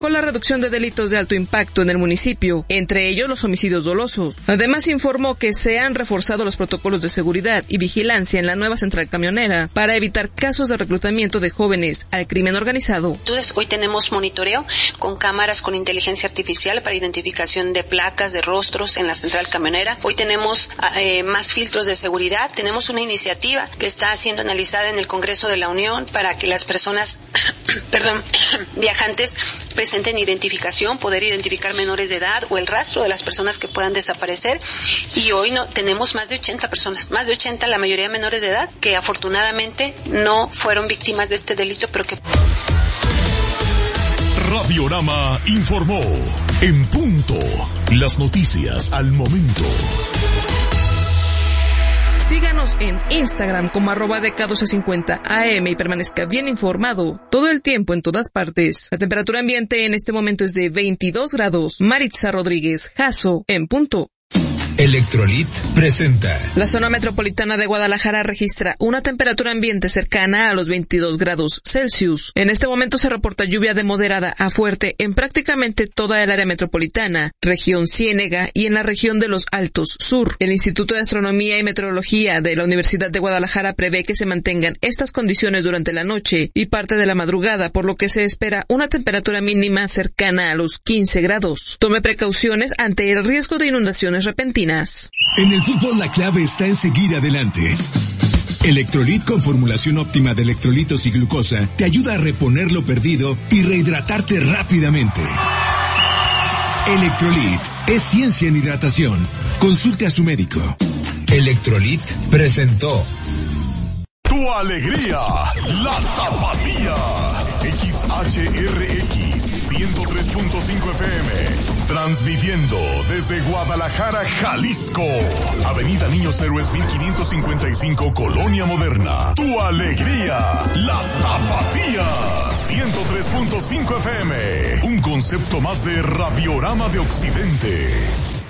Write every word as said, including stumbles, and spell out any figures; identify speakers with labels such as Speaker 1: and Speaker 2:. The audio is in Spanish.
Speaker 1: con la reducción de delitos de alto impacto en el municipio, entre ellos los homicidios dolosos. Además, informó que se han reforzado los protocolos de seguridad y vigilancia en la nueva central camionera para evitar casos de reclutamiento de jóvenes al crimen organizado.
Speaker 2: Hoy tenemos monitoreo con cámaras con inteligencia artificial para identificación de placas, de rostros en la central camionera. Hoy tenemos eh, más filtros de seguridad. Tenemos una iniciativa que está siendo analizada en el Congreso de la Unión para que las personas, perdón, viajantes presenten identificación, poder identificar menores de edad o el rastro de las personas que puedan desaparecer. Y hoy no tenemos más de ochenta personas, más de ochenta, la mayoría menores de edad, que afortunadamente no fueron víctimas de este delito, pero que...
Speaker 3: Radiorama informó en punto las noticias al momento.
Speaker 1: Síganos en Instagram como arroba D K doce cincuenta A M y permanezca bien informado todo el tiempo en todas partes. La temperatura ambiente en este momento es de veintidós grados. Maritza Rodríguez, Jasso, en punto.
Speaker 4: Electrolit presenta.
Speaker 1: La zona metropolitana de Guadalajara registra una temperatura ambiente cercana a los veintidós grados Celsius. En este momento se reporta lluvia de moderada a fuerte en prácticamente toda el área metropolitana, región Ciénega y en la región de los Altos Sur. El Instituto de Astronomía y Meteorología de la Universidad de Guadalajara prevé que se mantengan estas condiciones durante la noche y parte de la madrugada, por lo que se espera una temperatura mínima cercana a los quince grados. Tome precauciones ante el riesgo de inundaciones repentinas.
Speaker 5: En el fútbol la clave está en seguir adelante. Electrolit con formulación óptima de electrolitos y glucosa te ayuda a reponer lo perdido y rehidratarte rápidamente. Electrolit es ciencia en hidratación. Consulte a su médico.
Speaker 4: Electrolit presentó.
Speaker 3: Tu alegría, la Tapatía. X H R X ciento tres punto cinco F M, transmitiendo desde Guadalajara, Jalisco, Avenida Niños Héroes mil quinientos cincuenta y cinco, Colonia Moderna. Tu alegría, la Tapatía, ciento tres punto cinco F M, un concepto más de Radiorama de Occidente.